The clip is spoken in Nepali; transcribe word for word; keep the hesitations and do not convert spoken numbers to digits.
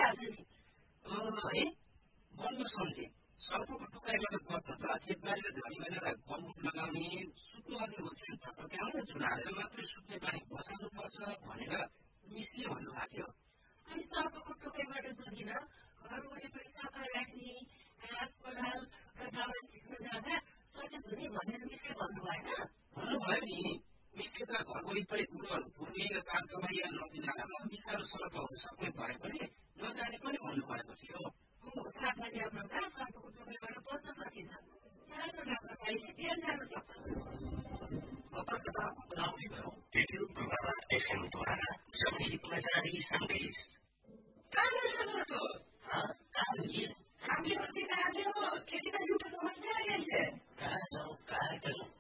भएको छ नि है बन्द सम्झे सर्पको टुकाइबाट बस्न त खेतबारीमा झरी भनेर गम्बुट लगाउने सुत्नु अघि ओछ्यान थपट्याउने जुन हालेर मात्रै सुत्ने बानी बसाल्नु पर्छ भनेर मिसले भन्नुभएको थियो। अनि सर्पको टोकाइबाट जोगिन घर वरिपरि सफा राख्ने घाँस पराल र दाउरा छिट्न जाँदा सचेत हुने भनेर मिसले भन्नु भएन भन्नुभयो नि। मिसले त घर वरिपरि उर्वर पूर्वी र काठकमाइया नदी नालामा विषालु सर्पहरू सबै भए पनि नजाने पनि भन्नुभएको थियो। साथमा ल्याउनका सर्पको टोकाइबाट बस्न सकिन्छ। सानो डाक्टर भाइले जेल जान सक्छ। सतर्कता अपनाउने गरौँ। रेडियो प्रभावा एफएमद्वारा जनहितमा जारी सन्देश। कहाँ जानु कहाँ ये हामीले खेती बालीको समस्या आइरहेछ। कहाँ जाउँ कहाँ गरौँ